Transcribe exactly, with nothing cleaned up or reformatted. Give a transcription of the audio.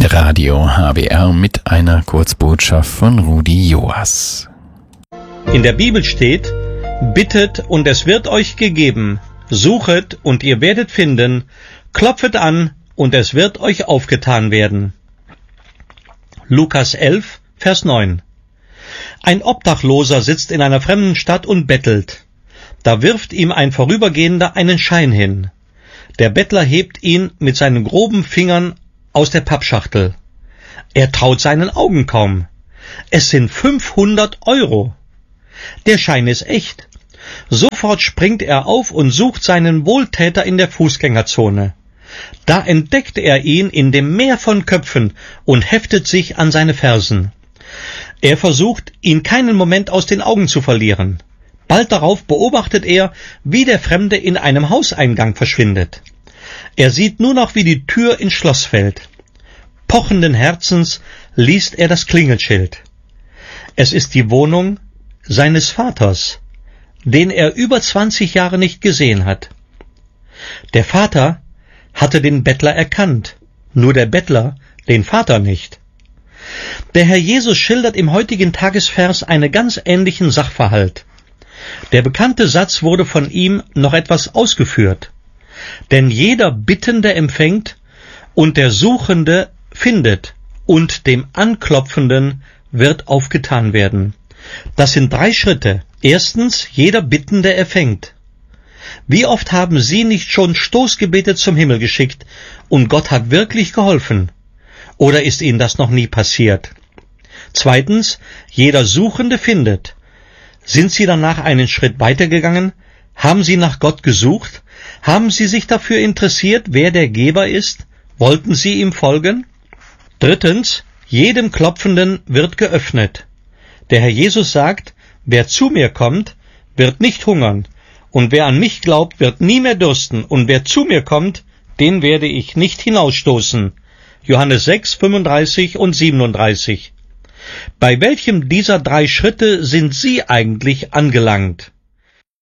Radio H B R mit einer Kurzbotschaft von Rudi Joas. In der Bibel steht: Bittet und es wird euch gegeben, suchet und ihr werdet finden, klopfet an und es wird euch aufgetan werden. Lukas elf, Vers neun. Ein Obdachloser sitzt in einer fremden Stadt und bettelt. Da wirft ihm ein Vorübergehender einen Schein hin. Der Bettler hebt ihn mit seinen groben Fingern aus der Pappschachtel. Er traut seinen Augen kaum. Es sind fünfhundert Euro. Der Schein ist echt. Sofort springt er auf und sucht seinen Wohltäter in der Fußgängerzone. Da entdeckt er ihn in dem Meer von Köpfen und heftet sich an seine Fersen. Er versucht, ihn keinen Moment aus den Augen zu verlieren. Bald darauf beobachtet er, wie der Fremde in einem Hauseingang verschwindet. Er sieht nur noch, wie die Tür ins Schloss fällt. Pochenden Herzens liest er das Klingelschild. Es ist die Wohnung seines Vaters, den er über zwanzig Jahre nicht gesehen hat. Der Vater hatte den Bettler erkannt, nur der Bettler den Vater nicht. Der Herr Jesus schildert im heutigen Tagesvers einen ganz ähnlichen Sachverhalt. Der bekannte Satz wurde von ihm noch etwas ausgeführt. Denn jeder Bittende empfängt und der Suchende findet und dem Anklopfenden wird aufgetan werden. Das sind drei Schritte. Erstens, jeder Bittende erfängt. Wie oft haben Sie nicht schon Stoßgebete zum Himmel geschickt und Gott hat wirklich geholfen? Oder ist Ihnen das noch nie passiert? Zweitens, jeder Suchende findet. Sind Sie danach einen Schritt weitergegangen? Haben Sie nach Gott gesucht? Haben Sie sich dafür interessiert, wer der Geber ist? Wollten Sie ihm folgen? Drittens, jedem Klopfenden wird geöffnet. Der Herr Jesus sagt, wer zu mir kommt, wird nicht hungern, und wer an mich glaubt, wird nie mehr dürsten, und wer zu mir kommt, den werde ich nicht hinausstoßen. Johannes sechs, fünfunddreißig und siebenunddreißig. Bei welchem dieser drei Schritte sind Sie eigentlich angelangt?